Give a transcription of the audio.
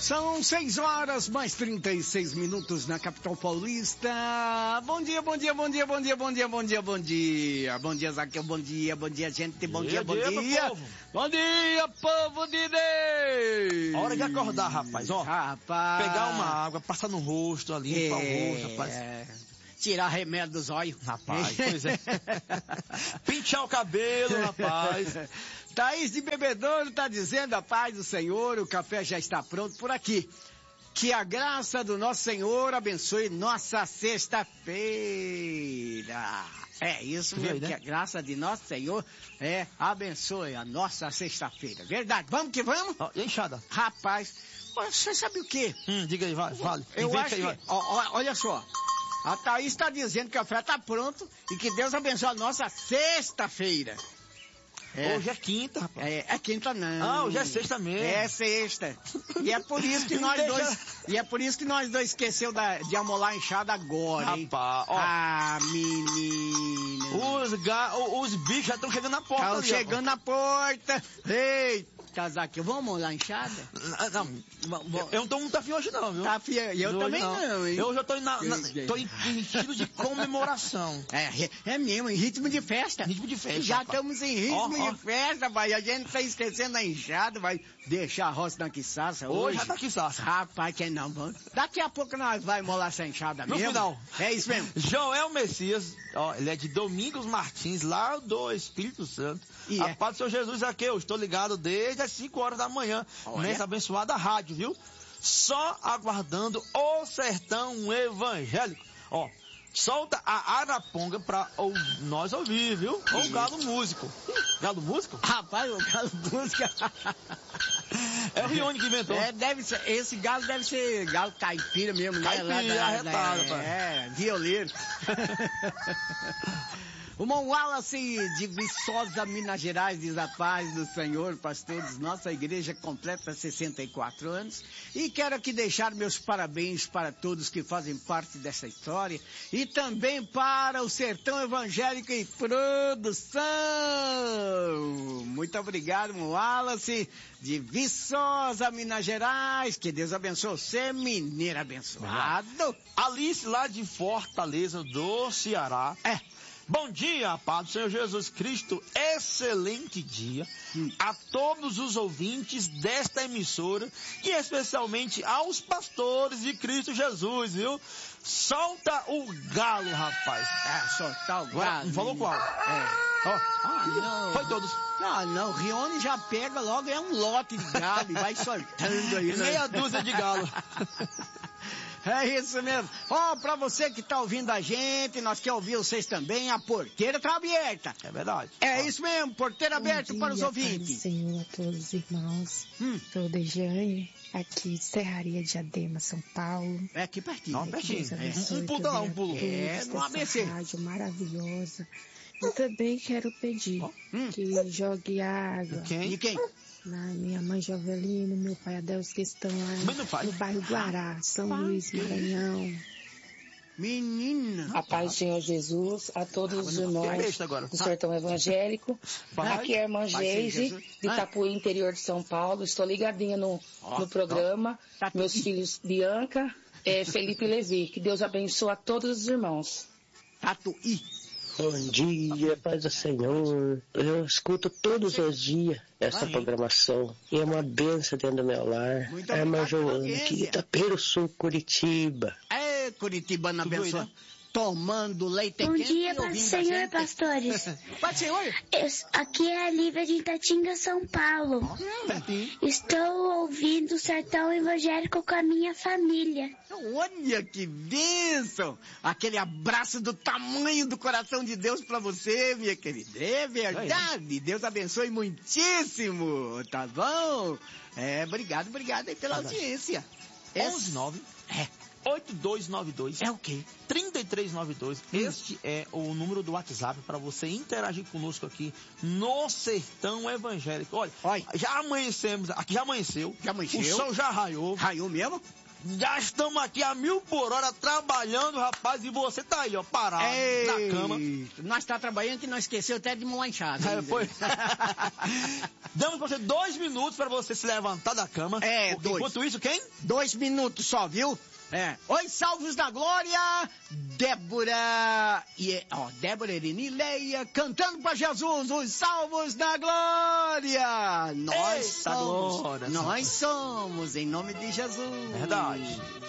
São 6h mais 36 na capital paulista. Bom dia, bom dia, bom dia, bom dia, bom dia, bom dia, bom dia. Bom dia, Zaqueu, bom dia, gente, bom dia, bom dia. Bom dia, povo de Deus. Hora de acordar, rapaz, ó. Rapaz. Pegar uma água, passar no rosto ali, limpar o rosto, rapaz. Tirar remédio dos olhos. Rapaz, pois é. Pinchar o cabelo, rapaz. Thaís de Bebedouro tá dizendo: a paz do Senhor, o café já está pronto por aqui. Que a graça do nosso Senhor abençoe nossa sexta-feira. É isso mesmo, né? Que a graça de nosso Senhor abençoe a nossa sexta-feira. Verdade, vamos que vamos? E a enxada? Rapaz, você sabe o quê? Diga aí, vale. Eu acho que, olha só. A Thaís está dizendo que o café está pronto e que Deus abençoe a nossa sexta-feira. Hoje é quinta, rapaz. É quinta não. Hoje é sexta mesmo. É sexta. E é por isso que nós dois esqueceu de amolar a enxada agora, hein? Rapaz, menino. Os bichos já estão chegando na porta. Estão chegando na porta. Eita, Zaqueu, vamos amolar a enxada? Não, eu não tô muito afim hoje não, viu? Tá afim, eu também não, hein? Eu já tô tô em estilo de comemoração. É mesmo, em ritmo de festa. Ritmo de festa, já rapaz. estamos em ritmo de festa, vai. A gente tá esquecendo a enxada, vai deixar a roça na quiçaça hoje. Hoje já tá quiçaça. Rapaz, que não, vamos. Daqui a pouco nós vamos molar essa enxada mesmo. No final. É isso mesmo. Joel Messias, ele é de Domingos Martins, lá do Espírito Santo. A paz do Senhor Jesus aqui, eu estou ligado desde as 5 horas da manhã, nessa abençoada rádio, viu? Só aguardando o sertão evangélico. Solta a Araponga pra nós ouvir, viu? O galo músico. Galo músico? Rapaz, o galo músico. É o Rione que inventou. Deve ser, esse galo deve ser galo caipira mesmo, né? Caipira, arretado, violeiro. O irmão Wallace de Viçosa, Minas Gerais, diz: a paz do Senhor, pastores. Nossa igreja completa 64 anos e quero aqui deixar meus parabéns para todos que fazem parte dessa história e também para o Sertão Evangélico em Produção. Muito obrigado, irmão Wallace de Viçosa, Minas Gerais. Que Deus abençoe você, mineiro abençoado. Alice lá de Fortaleza do Ceará. Bom dia, paz do Senhor Jesus Cristo, excelente dia a todos os ouvintes desta emissora e especialmente aos pastores de Cristo Jesus, viu? Solta o galo, rapaz. Soltar o galo. Não falou qual? Não. Foi todos. Não, Rione já pega logo, um lote de galo e vai soltando aí. Meia dúzia de galo. É isso mesmo. Pra você que tá ouvindo a gente, nós queremos ouvir vocês também, a porteira tá aberta. É verdade. É isso mesmo, porteira aberta para os ouvintes. Bom dia, Senhor, a todos os irmãos. Sou Dejane, aqui de Serraria de Adema, São Paulo. É aqui pertinho. Não, pertinho. Um pulo. No ABC. Rádio maravilhosa. Eu também quero pedir que jogue água. De quem? Na minha mãe Jovelino, meu pai Adelso, que estão lá no bairro Guará, São Luís, Maranhão. Menina! A paz do Senhor Jesus, a todos os irmãos do Sertão Evangélico. Aqui é a irmã Geise, de Itapuí, interior de São Paulo. Estou ligadinha no programa. Meus filhos Bianca, Felipe e Levi. Que Deus abençoe a todos os irmãos. Tatuí. Bom dia, paz do Senhor. Eu escuto todos os dias essa programação. E é uma bênção dentro do meu lar. A irmã Joana, aqui de Itapeiro Sul, Curitiba. Curitibana abençoa. Tomando leite quente. Bom dia, paz do Senhor, pastores. Paz do Senhor. Aqui é a Lívia de Itatinga, São Paulo. Estou ouvindo o Sertão Evangélico com a minha família. Olha que bênção! Aquele abraço do tamanho do coração de Deus pra você, minha querida. É verdade. Deus abençoe muitíssimo, tá bom? Obrigado aí pela audiência. 119 8292. É o quê? 3392. Este é o número do WhatsApp para você interagir conosco aqui no Sertão Evangélico. Olha, já amanhecemos, aqui já amanheceu. Já amanheceu. O sol já raiou. Raiou mesmo? Já estamos aqui a 1000 por hora trabalhando, rapaz, e você tá aí, ó, parado na cama. Nós tá trabalhando que não esqueceu até de uma enxada. Foi. Damos pra você 2 minutos pra você se levantar da cama. Enquanto isso, quem? 2 minutos só, viu? Oi, salvos da glória, Débora Erenileia, cantando para Jesus, os salvos da glória. Nós somos, em nome de Jesus. Verdade.